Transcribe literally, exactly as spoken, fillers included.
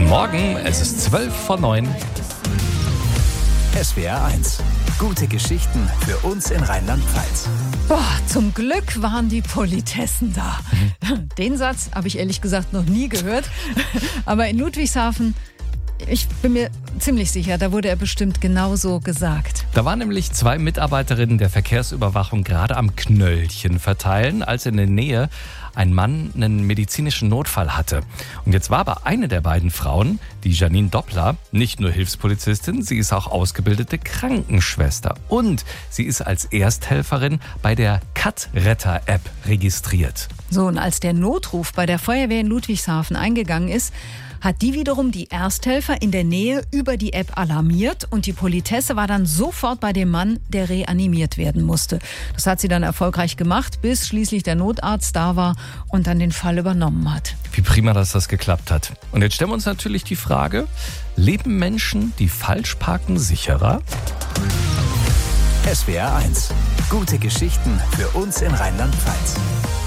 Morgen, es ist zwölf vor neun. S W R eins. Gute Geschichten für uns in Rheinland-Pfalz. Boah, zum Glück waren die Politessen da. Den Satz habe ich ehrlich gesagt noch nie gehört. Aber in Ludwigshafen, ich bin mir ziemlich sicher, da wurde er bestimmt genauso gesagt. Da waren nämlich zwei Mitarbeiterinnen der Verkehrsüberwachung gerade am Knöllchen verteilen, als in der Nähe ein Mann einen medizinischen Notfall hatte. Und jetzt war aber eine der beiden Frauen, die Janine Doppler, nicht nur Hilfspolizistin, sie ist auch ausgebildete Krankenschwester. Und sie ist als Ersthelferin bei der Cut-Retter-App registriert. So, und als der Notruf bei der Feuerwehr in Ludwigshafen eingegangen ist, hat die wiederum die Ersthelfer in der Nähe über die App alarmiert und die Politesse war dann sofort bei dem Mann, der reanimiert werden musste. Das hat sie dann erfolgreich gemacht, bis schließlich der Notarzt da war und dann den Fall übernommen hat. Wie prima, dass das geklappt hat. Und jetzt stellen wir uns natürlich die Frage, leben Menschen, die falsch parken, sicherer? S W R eins. Gute Geschichten für uns in Rheinland-Pfalz.